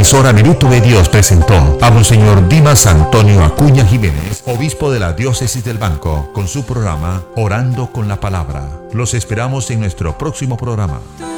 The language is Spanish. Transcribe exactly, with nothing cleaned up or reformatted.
emisora Minuto de Dios presentó a Monseñor Dimas Antonio Acuña Jiménez, obispo de la Diócesis del Banco, con su programa Orando con la Palabra. Los esperamos en nuestro próximo programa.